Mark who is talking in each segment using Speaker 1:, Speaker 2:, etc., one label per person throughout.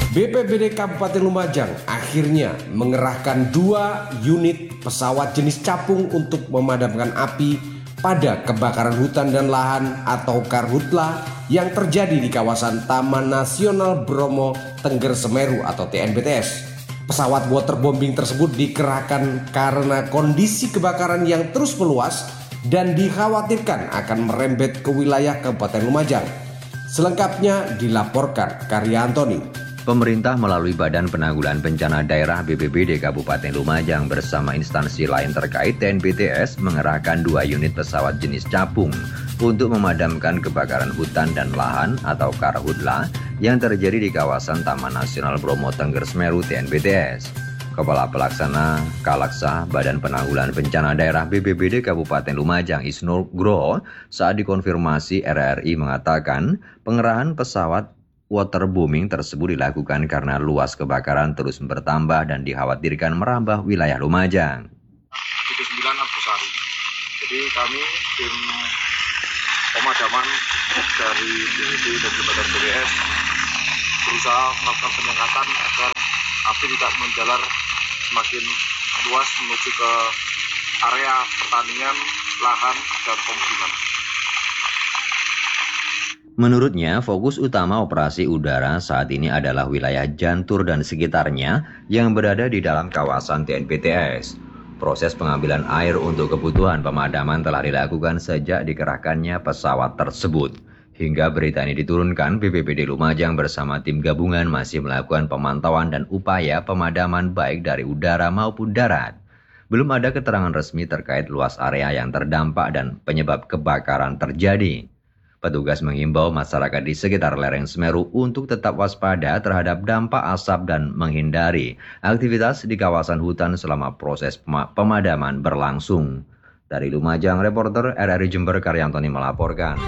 Speaker 1: BPBD Kabupaten Lumajang akhirnya mengerahkan 2 unit pesawat jenis capung untuk memadamkan api pada kebakaran hutan dan lahan atau karhutla yang terjadi di kawasan Taman Nasional Bromo Tengger Semeru atau TNBTS. Pesawat waterbombing tersebut dikerahkan karena kondisi kebakaran yang terus meluas dan dikhawatirkan akan merembet ke wilayah Kabupaten Lumajang. Selengkapnya dilaporkan Karya Antoni.
Speaker 2: Pemerintah melalui Badan Penanggulangan Bencana Daerah BPBD Kabupaten Lumajang bersama instansi lain terkait TNBTS mengerahkan 2 unit pesawat jenis capung untuk memadamkan kebakaran hutan dan lahan atau karhutla yang terjadi di kawasan Taman Nasional Bromo Tengger Semeru TNBTS. Kepala Pelaksana Kalaksa Badan Penanggulangan Bencana Daerah BPBD Kabupaten Lumajang Isnur Nugroho saat dikonfirmasi RRI mengatakan pengerahan pesawat waterbombing tersebut dilakukan karena luas kebakaran terus bertambah dan dikhawatirkan merambah wilayah Lumajang.
Speaker 3: 79 Arbusari. Jadi kami tim pemadaman dari BPBD dan juga dari BPS berusaha melakukan penyekatan agar api tidak menjalar semakin luas menuju ke area pertanian, lahan, dan pemukiman.
Speaker 2: Menurutnya, fokus utama operasi udara saat ini adalah wilayah Jantur dan sekitarnya yang berada di dalam kawasan TNBTS. Proses pengambilan air untuk kebutuhan pemadaman telah dilakukan sejak dikerahkannya pesawat tersebut. Hingga berita ini diturunkan, BPBD Lumajang bersama tim gabungan masih melakukan pemantauan dan upaya pemadaman baik dari udara maupun darat. Belum ada keterangan resmi terkait luas area yang terdampak dan penyebab kebakaran terjadi. Petugas mengimbau masyarakat di sekitar lereng Semeru untuk tetap waspada terhadap dampak asap dan menghindari aktivitas di kawasan hutan selama proses pemadaman berlangsung. Dari Lumajang, reporter RRI Jember Karya Antoni melaporkan.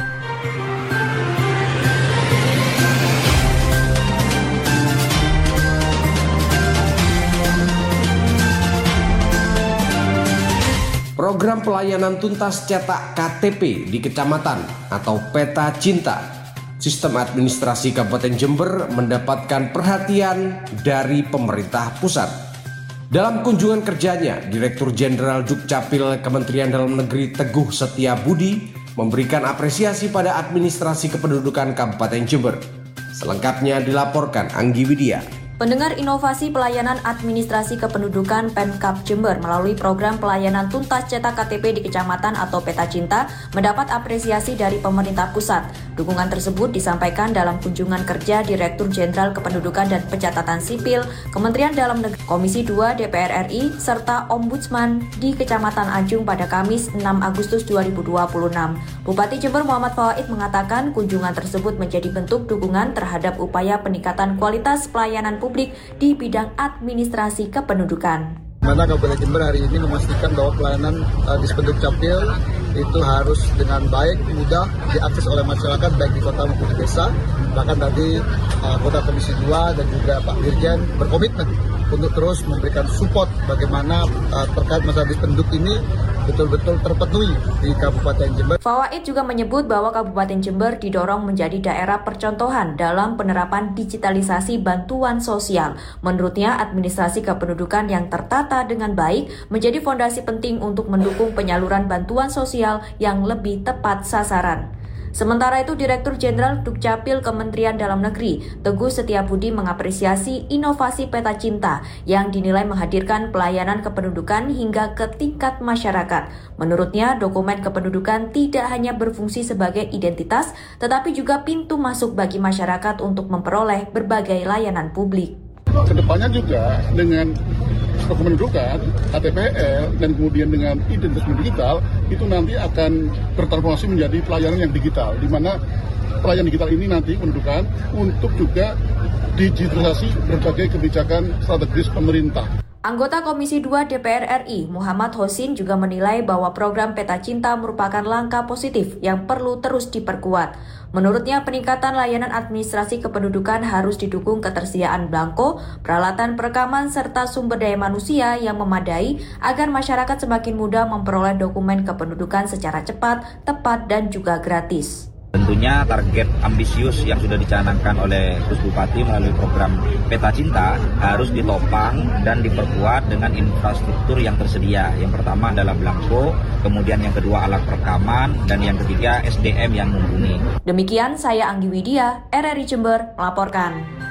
Speaker 1: Program pelayanan tuntas cetak KTP di kecamatan atau Peta Cinta, Sistem Administrasi Kabupaten Jember mendapatkan perhatian dari pemerintah pusat. Dalam kunjungan kerjanya, Direktur Jenderal Dukcapil Kementerian Dalam Negeri Teguh Setiabudi memberikan apresiasi pada administrasi kependudukan Kabupaten Jember. Selengkapnya dilaporkan Anggi Widya.
Speaker 4: Pendengar inovasi pelayanan administrasi kependudukan Pemkab Jember melalui program pelayanan tuntas cetak KTP di kecamatan atau Peta Cinta mendapat apresiasi dari pemerintah pusat. Dukungan tersebut disampaikan dalam kunjungan kerja Direktur Jenderal Kependudukan dan Pencatatan Sipil Kementerian Dalam Negeri Komisi 2 DPR RI serta Ombudsman di Kecamatan Ajung pada Kamis 6 Agustus 2026. Bupati Jember Muhammad Fawaid mengatakan kunjungan tersebut menjadi bentuk dukungan terhadap upaya peningkatan kualitas pelayanan publik di bidang administrasi kependudukan.
Speaker 5: Mana Kabupaten Jember hari ini memastikan bahwa pelayanan di Dukcapil itu harus dengan baik, mudah diakses oleh masyarakat baik di kota maupun di desa. Bahkan tadi Kota Komisi 2 dan juga Pak Dirjen berkomitmen untuk terus memberikan support bagaimana terkait masalah penduduk ini betul-betul terpenuhi di Kabupaten Jember.
Speaker 4: Fawaid juga menyebut bahwa Kabupaten Jember didorong menjadi daerah percontohan dalam penerapan digitalisasi bantuan sosial. Menurutnya, administrasi kependudukan yang tertata dengan baik menjadi fondasi penting untuk mendukung penyaluran bantuan sosial yang lebih tepat sasaran. Sementara itu, Direktur Jenderal Dukcapil Kementerian Dalam Negeri, Teguh Setiabudi mengapresiasi inovasi Peta Cinta yang dinilai menghadirkan pelayanan kependudukan hingga ke tingkat masyarakat. Menurutnya, dokumen kependudukan tidak hanya berfungsi sebagai identitas, tetapi juga pintu masuk bagi masyarakat untuk memperoleh berbagai layanan publik.
Speaker 6: Kedepannya juga dengan kependudukan, KTPL, dan kemudian dengan identitas digital, itu nanti akan bertransformasi menjadi pelayanan yang digital, di mana pelayanan digital ini nanti kependudukan untuk juga digitalisasi berbagai kebijakan strategis pemerintah.
Speaker 4: Anggota Komisi 2 DPR RI, Muhammad Hosin juga menilai bahwa program Peta Cinta merupakan langkah positif yang perlu terus diperkuat. Menurutnya, peningkatan layanan administrasi kependudukan harus didukung ketersediaan belangko, peralatan perekaman, serta sumber daya manusia yang memadai agar masyarakat semakin mudah memperoleh dokumen kependudukan secara cepat, tepat, dan juga gratis.
Speaker 7: Tentunya target ambisius yang sudah dicanangkan oleh Gus Bupati melalui program Peta Cinta harus ditopang dan diperkuat dengan infrastruktur yang tersedia. Yang pertama adalah belangko, kemudian yang kedua alat perekaman, dan yang ketiga SDM yang mumpuni.
Speaker 4: Demikian saya Anggi Widya, RRI Jember melaporkan.